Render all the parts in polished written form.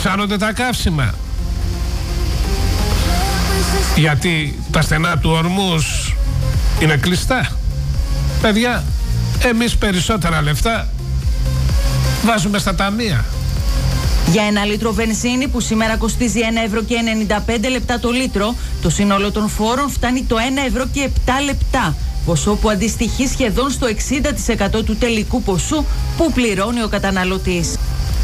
αυξάνονται τα καύσιμα. Γιατί τα στενά του ορμούς είναι κλειστά. Παιδιά, εμείς περισσότερα λεφτά βάζουμε στα ταμεία. Για 1 λίτρο βενζίνη που σήμερα κοστίζει 1,95 ευρώ το λίτρο, το σύνολο των φόρων φτάνει το 1,07 ευρώ, ποσό που αντιστοιχεί σχεδόν στο 60% του τελικού ποσού που πληρώνει ο καταναλωτής.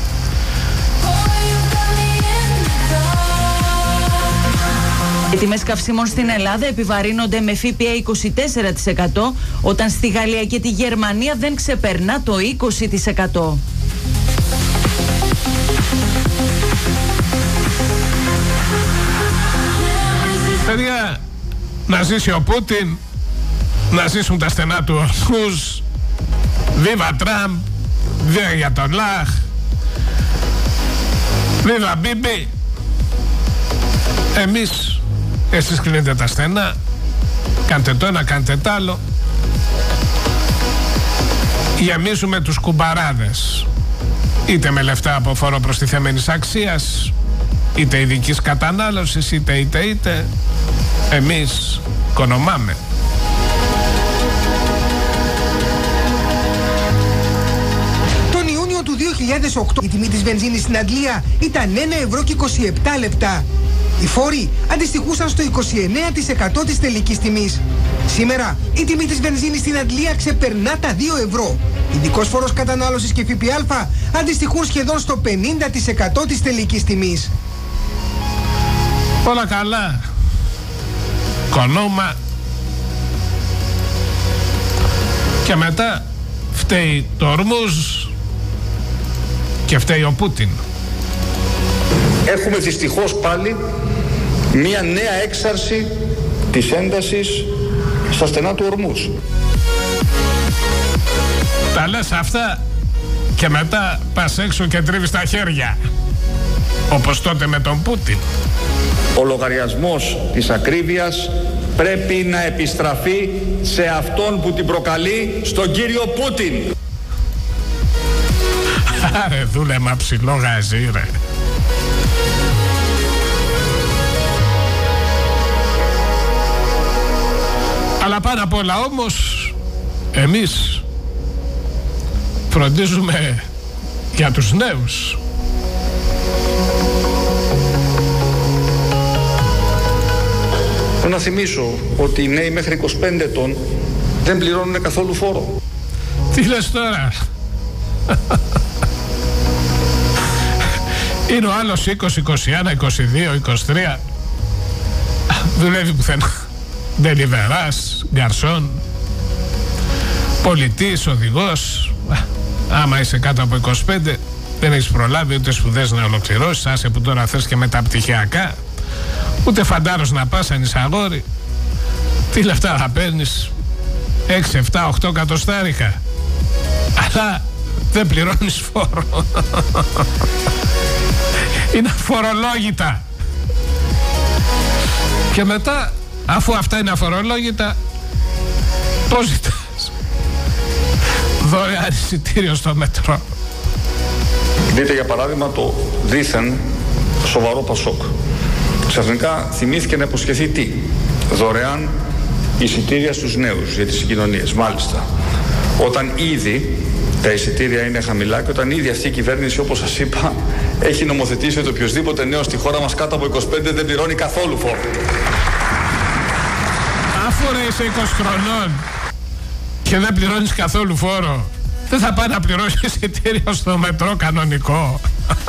Οι τιμές καυσίμων στην Ελλάδα επιβαρύνονται με ΦΠΑ 24%, όταν στη Γαλλία και τη Γερμανία δεν ξεπερνά το 20%. Παιδιά, να ζήσει ο Πούτιν, να ζήσουν τα στενά του ορμούς, βίβα Τραμπ, βίβα για τον Λαχ, βίβα Μπίμπι. Εμείς, εσείς κλείνετε τα στενά, κάντε το ένα, κάντε το άλλο. Γεμίζουμε τους κουμπαράδες, είτε με λεφτά από φόρο προστιθέμενης αξίας, είτε ειδικής κατανάλωσης, είτε εμείς οικονομάμε. Τον Ιούνιο του 2008 η τιμή της βενζίνης στην Αγγλία ήταν 1,27 ευρώ. Οι φόροι αντιστοιχούσαν στο 29% της τελικής τιμής. Σήμερα η τιμή της βενζίνης στην Αγγλία ξεπερνά τα 2 ευρώ. Ειδικός φόρος κατανάλωσης και ΦΠΑ αντιστοιχούν σχεδόν στο 50% της τελικής τιμής. Όλα καλά. Κονόμα. Και μετά φταίει το Ορμούζ και φταίει ο Πούτιν. Έχουμε δυστυχώς πάλι μία νέα έξαρση της έντασης στα στενά του Ορμούζ. Τα λες αυτά και μετά πας έξω και τρίβεις τα χέρια, όπως τότε με τον Πούτιν. Ο λογαριασμός της ακρίβειας πρέπει να επιστραφεί σε αυτόν που την προκαλεί, στον κύριο Πούτιν. Άρε δούλεμα ψηλό γαζί ρε. Αλλά πάνω απ' όλα όμως εμείς φροντίζουμε για τους νέους. Να θυμίσω ότι οι νέοι μέχρι 25 ετών δεν πληρώνουν καθόλου φόρο. Τι λες τώρα? Είναι ο άλλος 20, 21, 22, 23. Δουλεύει πουθενά. Ντελιβεράς, γκαρσόν, πολιτής, οδηγός. Άμα είσαι κάτω από 25 δεν έχεις προλάβει ούτε σπουδές να ολοκληρώσεις. Άσε που τώρα θες και μεταπτυχιακά. Ούτε φαντάρος να πας αν είσαι αγόρι. Τι λεφτά θα παίρνεις? 6, 7, 8 κατοστάρικα. Αλλά δεν πληρώνεις φόρο. Είναι αφορολόγητα. Και μετά, αφού αυτά είναι αφορολόγητα, πώς ζητάς? Δωρεάν εισιτήριο στο μετρό. Δείτε για παράδειγμα το δήθεν σοβαρό Πασόκ. Ξαφνικά θυμήθηκε να υποσχεθεί τι? Δωρεάν εισιτήρια στους νέους για τις συγκοινωνίες. Μάλιστα, όταν ήδη τα εισιτήρια είναι χαμηλά και όταν ήδη αυτή η κυβέρνηση, όπως σας είπα, έχει νομοθετήσει ότι οποιοσδήποτε νέος στη χώρα μας κάτω από 25 δεν πληρώνει καθόλου φόρο. Αφού ρε είσαι 20 χρονών και δεν πληρώνεις καθόλου φόρο, δεν θα πάει να πληρώσεις εισιτήριο στο μετρό κανονικό?